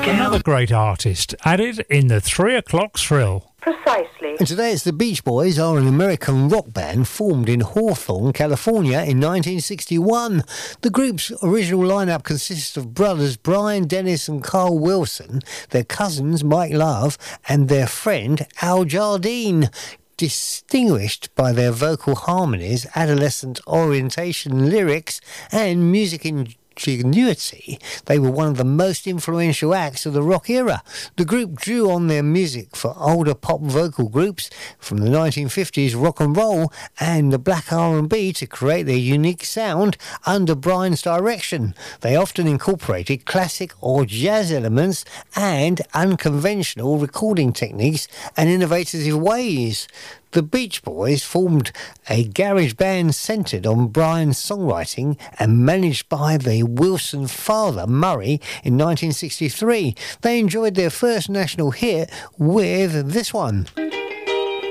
Another great artist added in the 3 o'clock thrill. Precisely. And today it's the Beach Boys, are an American rock band formed in Hawthorne, California in 1961. The group's original lineup consists of brothers Brian, Dennis and Carl Wilson, their cousins Mike Love and their friend Al Jardine. Distinguished by their vocal harmonies, adolescent orientation lyrics and music ingenuity, they were one of the most influential acts of the rock era. The group drew on their music for older pop vocal groups from the 1950s rock and roll and the black R&B to create their unique sound under Brian's direction. They often incorporated classic or jazz elements and unconventional recording techniques and innovative ways. The Beach Boys formed a garage band centred on Brian's songwriting and managed by the Wilson father, Murray, in 1963. They enjoyed their first national hit with this one.